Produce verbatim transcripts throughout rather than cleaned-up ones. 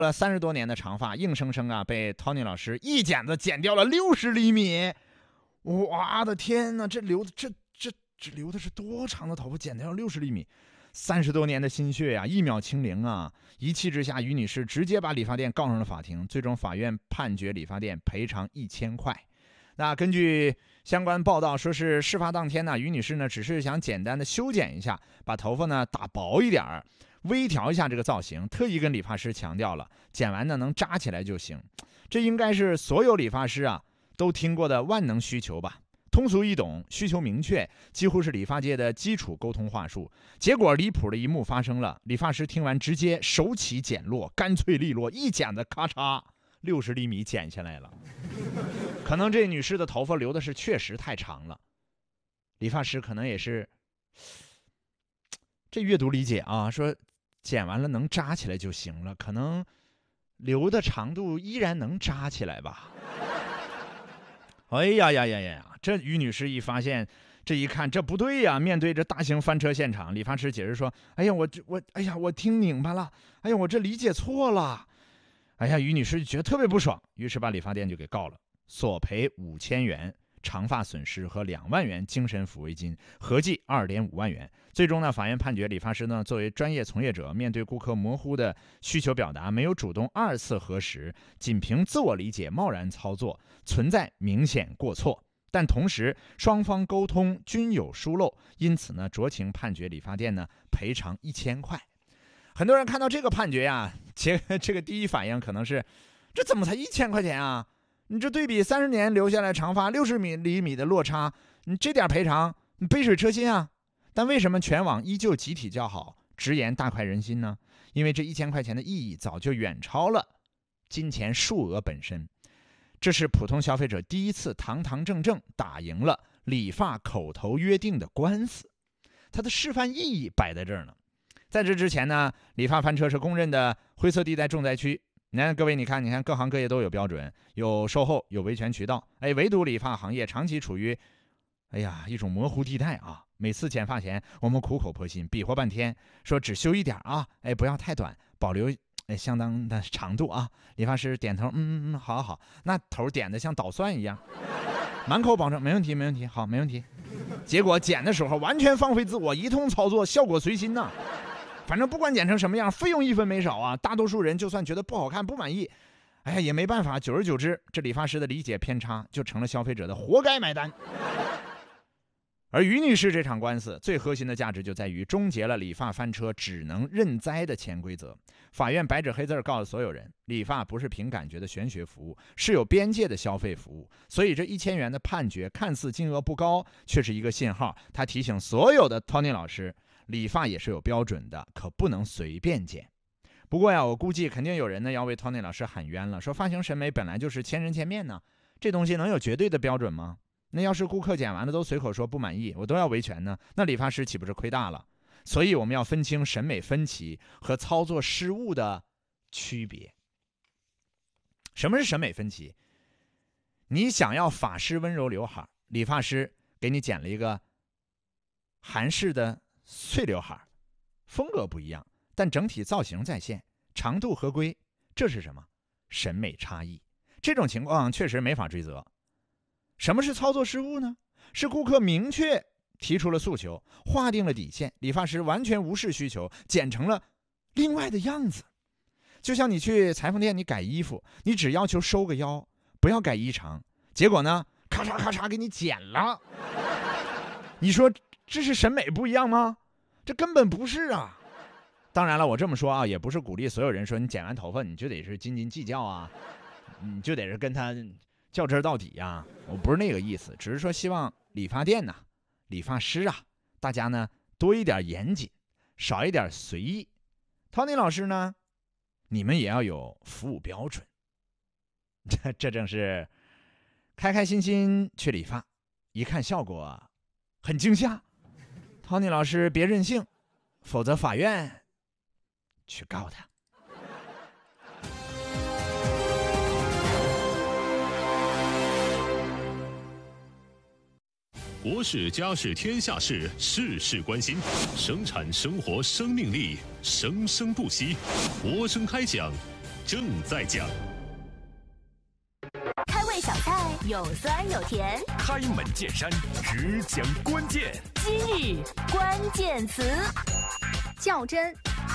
了三十多年的长发，硬生生啊被 Tony 老师一剪子剪掉了六十厘米。我的天哪，这留的这这这留的是多长的头发，剪掉了六十厘米？三十多年的心血啊，一秒清零啊！一气之下，于女士直接把理发店告上了法庭，最终法院判决理发店赔偿一千块。那根据相关报道，说是事发当天呢，于女士呢只是想简单的修剪一下，把头发呢打薄一点儿，微调一下这个造型，特意跟理发师强调了，剪完呢能扎起来就行。这应该是所有理发师啊都听过的万能需求吧，通俗易懂，需求明确，几乎是理发界的基础沟通话术。结果离谱的一幕发生了，理发师听完直接手起剪落，干脆利落，一剪子咔嚓六十厘米剪下来了。可能这女士的头发留的是确实太长了，理发师可能也是这阅读理解啊，说剪完了能扎起来就行了，可能留的长度依然能扎起来吧。哎呀呀呀呀！这于女士一发现，这一看这不对呀，面对着大型翻车现场，理发师解释说：“哎呀，我这我哎呀，我听明白了，哎呀，我这理解错了。”哎呀，于女士就觉得特别不爽，于是把理发店就给告了，索赔五千元长发损失和两万元精神抚慰金，合计二点五万元。最终呢，法院判决理发师呢作为专业从业者，面对顾客模糊的需求表达，没有主动二次核实，仅凭自我理解贸然操作，存在明显过错。但同时双方沟通均有疏漏，因此呢，酌情判决理发店呢赔偿一千块。很多人看到这个判决呀，这个这个第一反应可能是，这怎么才一千块钱啊？你这对比三十年留下来长发六十厘米的落差，你这点赔偿，你杯水车薪啊！但为什么全网依旧集体叫好，直言大快人心呢？因为这一千块钱的意义早就远超了金钱数额本身。这是普通消费者第一次堂堂正正打赢了理发口头约定的官司，它的示范意义摆在这儿呢。在这之前呢，理发翻车是公认的灰色地带重灾区。你看各位，你看，你看各行各业都有标准，有售后，有维权渠道，哎，唯独理发行业长期处于，哎呀，一种模糊地带啊。每次剪发前，我们苦口婆心，比划半天，说只修一点啊，哎，不要太短，保留哎相当的长度啊。理发师点头，嗯嗯嗯，好好好，那头点的像捣蒜一样，满口保证没问题，没问题，好，没问题。结果剪的时候完全放飞自我，一通操作，效果随心呐、啊。反正不管剪成什么样，费用一分没少啊。大多数人就算觉得不好看、不满意，哎呀也没办法，久而久之，这理发师的理解偏差就成了消费者的活该买单。而于女士这场官司最核心的价值就在于终结了理发翻车只能认栽的潜规则。法院白纸黑字告诉所有人，理发不是凭感觉的玄学服务，是有边界的消费服务。所以这一千元的判决看似金额不高，却是一个信号，它提醒所有的 Tony 老师，理发也是有标准的，可不能随便剪。不过呀，我估计肯定有人呢要为 Tony 老师喊冤了，说发型审美本来就是千人千面呢，这东西能有绝对的标准吗？那要是顾客剪完了都随口说不满意，我都要维权呢，那理发师岂不是亏大了？所以我们要分清审美分歧和操作失误的区别。什么是审美分歧？你想要法式温柔刘海，理发师给你剪了一个韩式的碎刘海，风格不一样，但整体造型在线，长度合规，这是什么？审美差异。这种情况确实没法追责。什么是操作失误呢？是顾客明确提出了诉求，划定了底线，理发师完全无视需求，剪成了另外的样子。就像你去裁缝店，你改衣服，你只要求收个腰，不要改衣长，结果呢，咔嚓咔嚓给你剪了。你说这是审美不一样吗？这根本不是啊。当然了，我这么说啊，也不是鼓励所有人说你剪完头发你就得是斤斤计较啊，你就得是跟他较真到底呀、啊，我不是那个意思，只是说希望理发店呐、啊、理发师啊，大家呢多一点严谨，少一点随意。Tony 老师呢，你们也要有服务标准。这这正是开开心心去理发，一看效果很惊吓。Tony 老师别任性，否则法院去告他。 国事家事天下事，事事关心，生产生活生命力，生生不息。国声开讲， 正在讲。 开胃小菜有酸有甜， 开门见山，只讲关键。 今日关键词，较真。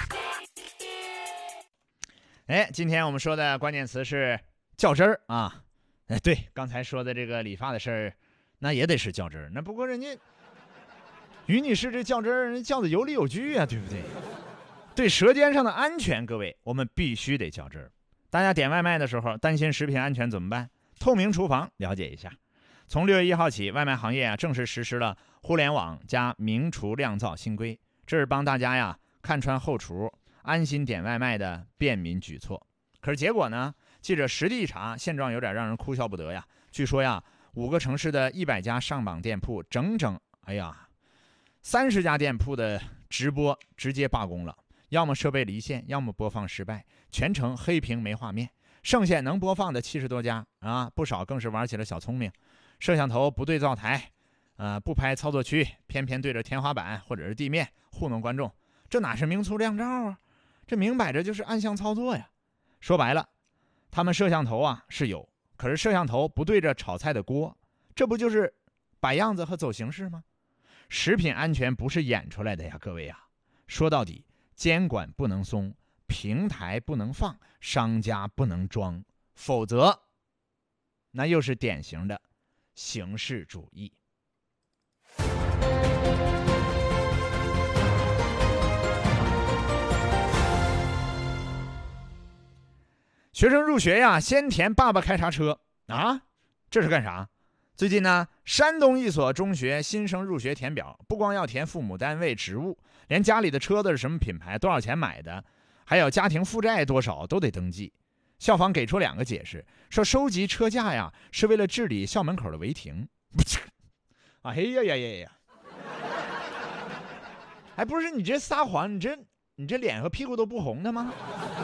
哎，今天我们说的关键词是较真儿啊。哎，对，刚才说的这个理发的事儿，那也得是较真儿。那不过人家于女士这较真儿，人较的有理有据啊，对不对？对舌尖上的安全，各位，我们必须得较真儿。大家点外卖的时候担心食品安全怎么办？透明厨房了解一下。从六月一号起，外卖行业啊正式实施了互联网加明厨亮灶新规，这是帮大家呀看穿后厨，安心点外卖的便民举措。可是结果呢？记者实地一查，现状有点让人哭笑不得呀。据说呀，五个城市的一百家上榜店铺，整整哎呀，三十家店铺的直播直接罢工了，要么设备离线，要么播放失败，全程黑屏没画面。剩下能播放的七十多家啊，不少更是玩起了小聪明，摄像头不对灶台，呃，不拍操作区，偏偏对着天花板或者是地面糊弄观众，这哪是明厨亮灶啊？这明摆着就是暗箱操作呀！说白了，他们摄像头啊是有，可是摄像头不对着炒菜的锅，这不就是摆样子和走形式吗？食品安全不是演出来的呀，各位呀！说到底，监管不能松，平台不能放，商家不能装，否则那又是典型的形式主义。学生入学呀，先填爸爸开啥车啊？这是干啥？最近呢，山东一所中学新生入学填表，不光要填父母单位职务，连家里的车子是什么品牌、多少钱买的，还有家庭负债多少都得登记。校方给出两个解释，说收集车架呀是为了治理校门口的违停。哎呀呀呀呀！还不是你这撒谎，你这你这脸和屁股都不红的吗？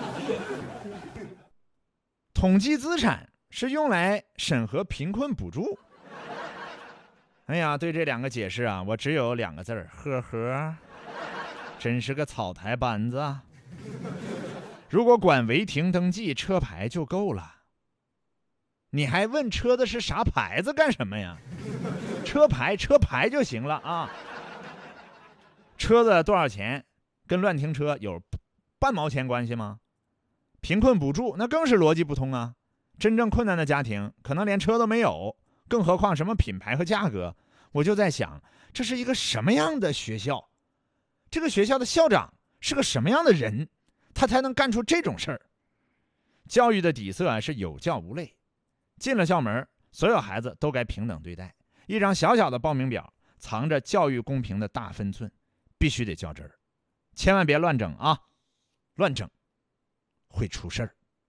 统计资产是用来审核贫困补助。哎呀，对这两个解释啊，我只有两个字儿：呵呵。真是个草台班子啊！如果管违停登记车牌就够了，你还问车子是啥牌子干什么呀？车牌车牌就行了啊！车子多少钱跟乱停车有半毛钱关系吗？贫困补助那更是逻辑不通啊！真正困难的家庭可能连车都没有，更何况什么品牌和价格？我就在想，这是一个什么样的学校？这个学校的校长是个什么样的人，他才能干出这种事儿？教育的底色啊是有教无类，进了校门，所有孩子都该平等对待。一张小小的报名表藏着教育公平的大分寸，必须得较真儿，千万别乱整啊！乱整会出事儿。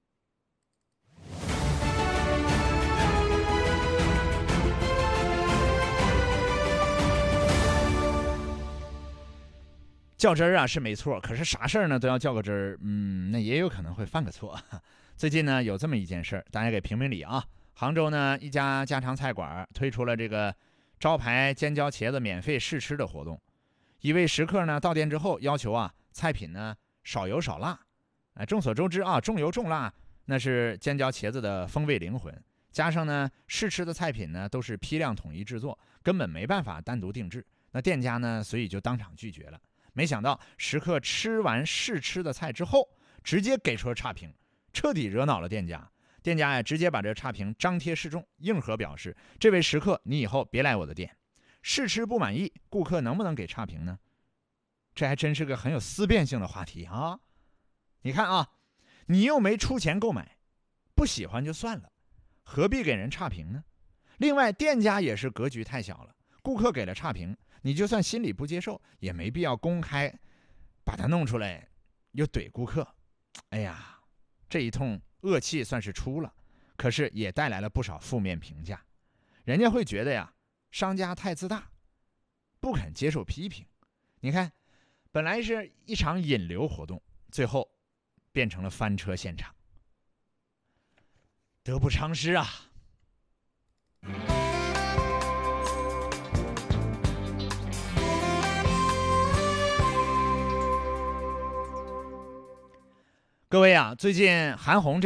较真儿啊是没错，可是啥事儿呢都要较个真儿，嗯，那也有可能会犯个错。最近呢有这么一件事儿，大家给评评理啊。杭州呢一家家常菜馆推出了这个招牌尖椒茄子免费试吃的活动，一位食客呢到店之后要求啊菜品呢少油少辣。哎，众所周知啊，重油重辣那是尖椒茄子的风味灵魂，加上呢试吃的菜品呢都是批量统一制作，根本没办法单独定制。那店家呢所以就当场拒绝了。没想到食客吃完试吃的菜之后，直接给出了差评，彻底惹恼了店家。店家呀直接把这差评张贴示众，硬核表示：这位食客，你以后别来我的店。试吃不满意，顾客能不能给差评呢？这还真是个很有思辨性的话题啊！你看啊，你又没出钱购买，不喜欢就算了，何必给人差评呢？另外，店家也是格局太小了，顾客给了差评，你就算心里不接受，也没必要公开把它弄出来，又怼顾客。哎呀，这一通恶气算是出了，可是也带来了不少负面评价。人家会觉得呀，商家太自大，不肯接受批评。你看，本来是一场引流活动，最后变成了翻车现场，得不偿失啊！各各位啊，最近韩红